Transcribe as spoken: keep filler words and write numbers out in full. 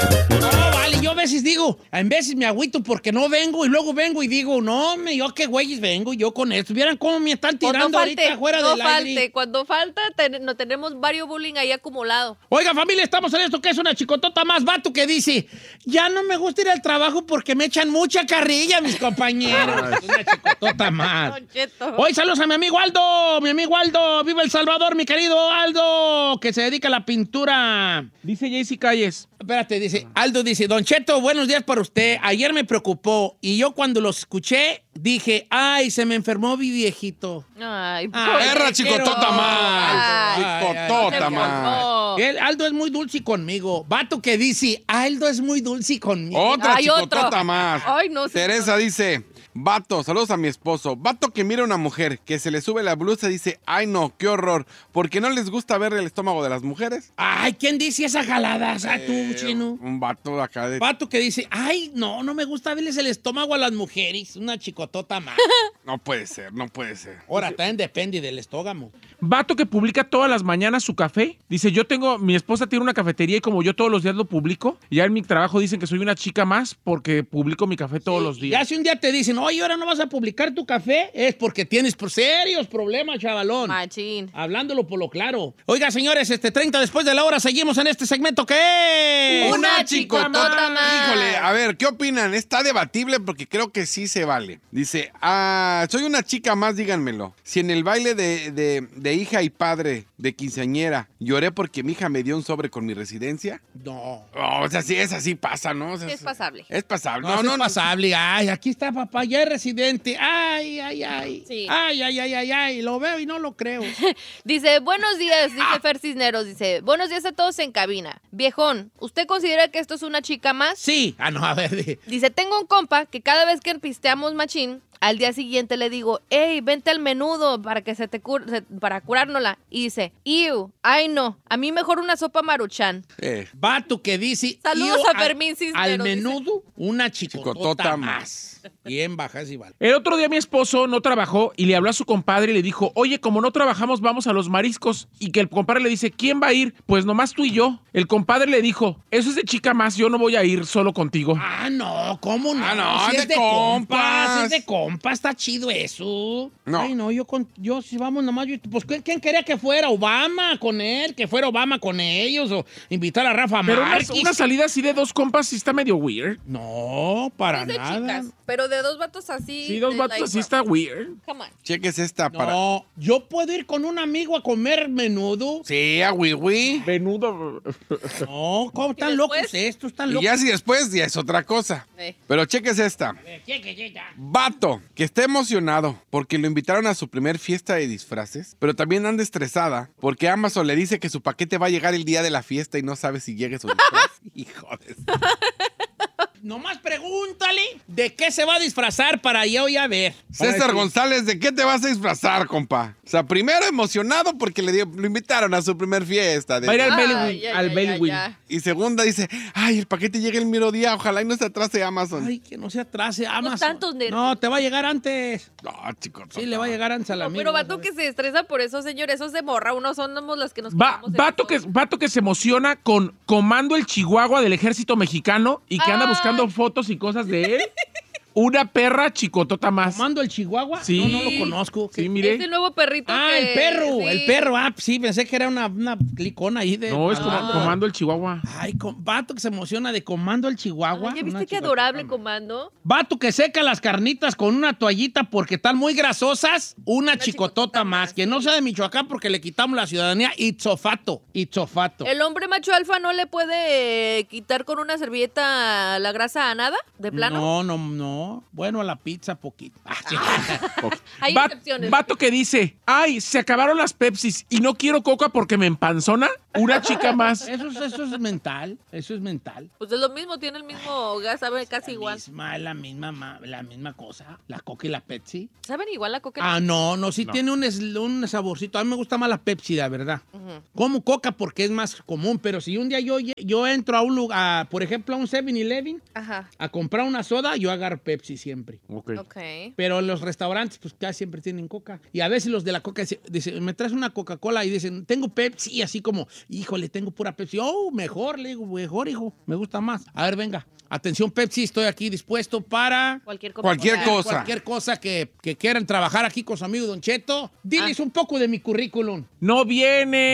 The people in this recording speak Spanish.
No, vale, yo a veces digo, a veces me agüito porque no vengo y luego vengo y digo, no, me, yo qué güeyes vengo, yo con esto. ¿Vieran cómo me están tirando Cuando falte, ahorita fuera no del falte. aire? Cuando falta, ten, no tenemos varios bullying ahí acumulado. Oiga, familia, estamos en esto que es una chicotota más. Vato que dice, ya no me gusta ir al trabajo porque me echan mucha carrilla mis compañeros. Es una chicotota más. Don Cheto. Hoy saludos a mi amigo Aldo, mi amigo Aldo, viva El Salvador, mi querido Aldo, que se dedica a la pintura. Dice Jaycee Calles. Espérate, dice, Aldo dice, Don Cheto, buenos días para usted. Ayer me preocupó y yo cuando los escuché dije, ay, se me enfermó mi viejito. Ay, Ay, Perra te chicotota quiero. más. Ay, Chicotota ay, más. no. El Aldo es muy dulce conmigo. Vato que dice, Aldo es muy dulce conmigo. Otra Hay chicotota otro. más. Ay, no, sí, Teresa no. dice, vato, saludos a mi esposo. Vato que mira a una mujer que se le sube la blusa y dice, ay no, qué horror. ¿Por qué no les gusta ver el estómago de las mujeres? Ay, ¿quién dice esa jalada? O sea, tú, Eh, chino. Un vato acá de... Vato que dice, ay, no, no me gusta verles el estómago a las mujeres. Una chicotota más. No puede ser, no puede ser. Ahora, también depende del estómago. Vato que publica todas las mañanas su café. Dice, yo tengo, mi esposa tiene una cafetería y como yo todos los días lo publico, ya en mi trabajo dicen que soy una chica más porque publico mi café todos los Ya días. si un día te dicen, oye, ahora no vas a publicar tu café, es porque tienes serios problemas, chavalón. Machín. Hablándolo por lo claro. Oiga, señores, este treinta después de la hora seguimos en este segmento que es... Una chicotota más. Híjole, a ver, ¿qué opinan? Está debatible porque creo que sí se vale. Dice, ah, soy una chica más, díganmelo. Si en el baile de, de, de hija y padre de quinceañera lloré porque mi hija me dio un sobre con mi residencia. No. Oh, o sea, sí, es así, pasa, ¿no? O sea, Es pasable. Es pasable. No, No, no, no, es no. pasable. Ay, aquí está papá, ya es residente. Ay, ay, ay. Sí. Ay, ay, ay, ay, ay. Lo veo y no lo creo. Dice, buenos días, dice Ah. Fer Cisneros, dice, buenos días a todos en cabina. Viejón, ¿usted considera que esto es una chica más? Sí. Ah, no, a ver. de- Dice, tengo un compa que cada vez que pisteamos machín, al día siguiente le digo, hey, vente al menudo para que se te cur se- para curárnosla. Y dice, ew, ay no, a mí mejor una sopa maruchan. Eh, Vato que dice... Saludos "Yo a Fermín Cisneros", Al dice. menudo, una chicotota, Chicotota más. Bien baja, es igual. El otro día mi esposo no trabajó y le habló a su compadre y le dijo, oye, como no trabajamos, vamos a los mariscos. Y que el compadre le dice, ¿quién va a ir? Pues nomás tú y yo. El compadre le dijo, eso es de chica más, yo no voy a ir solo contigo. Ah, no, ¿cómo no? Ah, no, Si es es de de compas. compas. Es de compas, está chido eso. No. Ay, no, yo con, yo si vamos nomás, yo- pues ¿quién, quién quería que fuera? ¿Obama con él? ¿Que fuera Obama con ellos? ¿O invitar a Rafa Pero una, Márquez? una salida así de dos compas sí está medio weird. No, para Es de nada. chicas, pero de dos vatos así. Sí, dos de vatos like, así está weird. Come on. cheques esta para... No, yo puedo ir con un amigo a comer menudo. Sí, a Wiwi. Menudo. No, ¿cómo están ¿Y locos después? estos? Están Y locos. ya si después ya es otra cosa. Eh. Pero cheques esta. Vato, que esté emocionado porque lo invitaron a su primer fiesta de disfraces, pero también anda estresada porque Amazon le dice que su paquete va a llegar el día de la fiesta y no sabe si llegue su disfraz. Hijo de... Nomás pregúntale de qué se va a disfrazar para yo ya ver. Para César decir, González, ¿de qué te vas a disfrazar, compa? O sea, primero emocionado porque le dio- lo invitaron a su primer fiesta. de- Va a ir al Ay, Belleville. ya, Al ya, Belleville. ya, ya. Y segunda dice, ay, el paquete llega el mero día, ojalá y no se atrase Amazon. Ay, que no se atrase Amazon. tantos nervios. No, te va a llegar antes. No, chico. Sí, le va a llegar antes a la No, amiga. pero vas a vato ver. que se estresa por eso, señor, eso es de morra. Uno somos las que nos Va, quedamos en vato, eso. que, vato que se emociona con Comando el Chihuahua del ejército mexicano y que anda Ay. buscando fotos y cosas de él. Una perra chicotota más. ¿Comando el Chihuahua? Sí. No, no lo conozco. Sí, Ese mire. nuevo perrito Ah, que- el perro, sí. el perro. Ah, sí, pensé que era una, una clicona ahí de... No, es como Ah. Comando el Chihuahua. Ay, con- vato que se emociona de Comando el Chihuahua. Ay, ¿ya Una viste qué chicotota adorable más. comando? Vato que seca las carnitas con una toallita porque están muy grasosas. Una, chicotota, chicotota más. más, Que no sea de Michoacán porque le quitamos la ciudadanía. Itzofato. Itzofato. ¿El hombre macho alfa no le puede eh, quitar con una servilleta la grasa a nada? ¿De plano? No, no, no. Bueno, a la pizza poquito. Ah, sí. Hay Va- excepciones. vato que dice, ay, se acabaron las Pepsis y no quiero coca porque me empanzona. Una chica más. Eso, es- eso es mental. Eso es mental. Pues es lo mismo, tiene el mismo gas, sabe casi igual. Misma, la misma, ma- la misma cosa. La Coca y la Pepsi. ¿Saben igual la coca? Ah, no, no, sí No. tiene un, es- un saborcito. A mí me gusta más la Pepsi, la verdad. Ujú. Como Coca porque es más común, pero si un día yo, yo entro a un lugar, a, por ejemplo, a un seven eleven, Ajá, a comprar una soda, yo agarro Pepsi siempre. Ok. ok. Pero en los restaurantes, pues casi siempre tienen Coca. Y a veces los de la Coca dicen, dicen, me traes una Coca-Cola y dicen, tengo Pepsi, y así como, híjole, tengo pura Pepsi. Oh, mejor, le digo, mejor, hijo, me gusta más. A ver, venga. Atención, Pepsi, estoy aquí dispuesto para Cualquier, Cualquier cosa. cosa. cualquier cosa que, que quieran trabajar aquí con su amigo Don Cheto. Diles un poco de mi currículum. No viene.